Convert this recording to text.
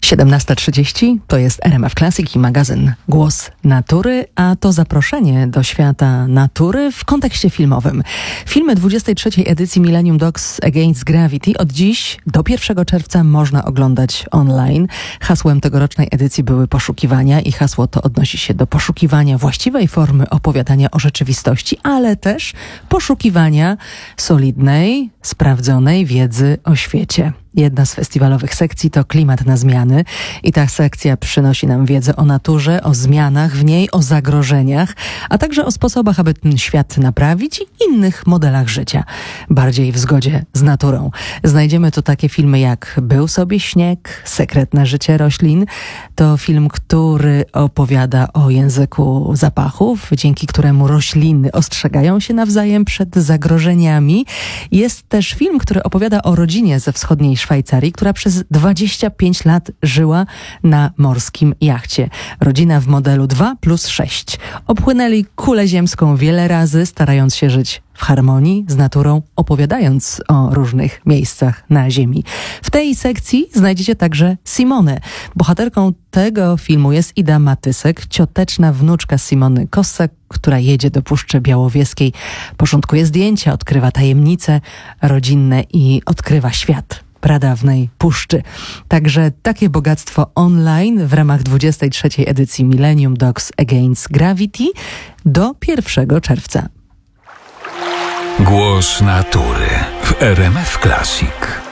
17:30 to jest RMF Classic i magazyn Głos Natury, a to zaproszenie do świata natury w kontekście filmowym. Filmy 23. edycji Millennium Dogs Against Gravity od dziś do 1 czerwca można oglądać online. Hasłem tegorocznej edycji były poszukiwania i hasło to odnosi się do poszukiwania właściwej formy opowiadania o rzeczywistości, ale też poszukiwania solidnej, sprawdzonej wiedzy o świecie. Jedna z festiwalowych sekcji to Klimat na zmiany i ta sekcja przynosi nam wiedzę o naturze, o zmianach w niej, o zagrożeniach, a także o sposobach, aby ten świat naprawić i innych modelach życia, bardziej w zgodzie z naturą. Znajdziemy tu takie filmy jak Był sobie śnieg, Sekretne życie roślin. To film, który opowiada o języku zapachów, dzięki któremu rośliny ostrzegają się nawzajem przed zagrożeniami. Jest też film, który opowiada o rodzinie ze wschodniej Szwajcarii, która przez 25 lat żyła na morskim jachcie. Rodzina w modelu 2+6. Obpłynęli kulę ziemską wiele razy, starając się żyć w harmonii z naturą, opowiadając o różnych miejscach na ziemi. W tej sekcji znajdziecie także Simonę. Bohaterką tego filmu jest Ida Matysek, cioteczna wnuczka Simony Kossak, która jedzie do Puszczy Białowieskiej, poszukiwuje zdjęcia, odkrywa tajemnice rodzinne i odkrywa świat pradawnej puszczy. Także takie bogactwo online w ramach 23. edycji Millennium Dogs Against Gravity do 1 czerwca. Głos natury w RMF Classic.